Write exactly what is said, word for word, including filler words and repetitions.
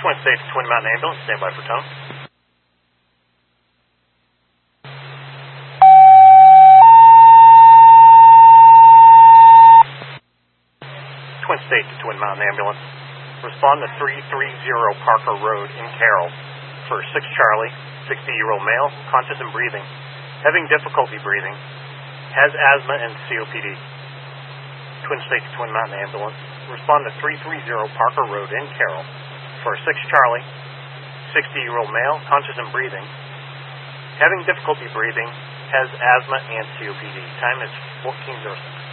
Twin States Twin Mountain Ambulance, stand by for tone. Twin States Twin Mountain Ambulance, respond to three three zero Parker Road in Carroll for six Charlie, sixty-year-old male, conscious and breathing, having difficulty breathing, has asthma and C O P D. Twin States Twin Mountain Ambulance, respond to three three zero Parker Road in Carroll for six Charlie, sixty-year-old male, conscious and breathing, having difficulty breathing, has asthma and C O P D. Time is fourteen oh six.